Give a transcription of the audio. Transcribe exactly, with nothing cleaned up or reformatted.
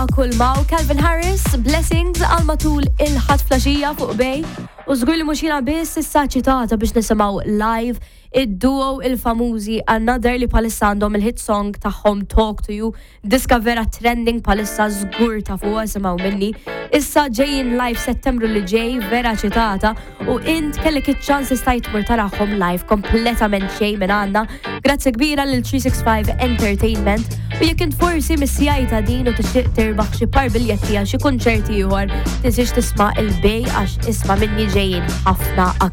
nilqa' kull maw Calvin Harris, Blessings għal matul il-ħadd flaxija fuq bej. U żgur li mhux jiena biss issa ċitata biex nisimgħu live id-duo il-famużi Another li palissa għandhom il-hit song tagħhom Talk to You, diska vera trending palissa żgur ta' fuq simgħu minni. Issa ġejjin live Settembru li ġej vera ċitata u int kellek iċ-ċans istajt tmur tarahom live kompletament xejn minn għandna. Grazzi kbira lil three sixty-five Entertainment u jekk int forsi missijaj ta' din u tixtieq tirbaħ xi par biljetti għal xi kunċerti ieħor, tinsiex tisma' il-bej għax isma' minni ġejjin ħafna